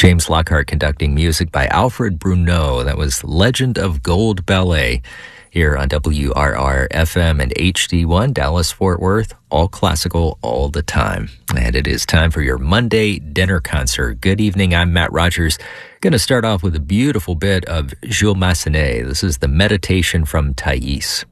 James Lockhart conducting music by Alfred Bruneau. That was Legend of Gold Ballet here on WRR-FM and HD1, Dallas-Fort Worth. All classical all the time. And it is time for your Monday dinner concert. Good evening, I'm Matt Rogers. Going to start off with a beautiful bit of Jules Massenet. This is the Meditation from Thais.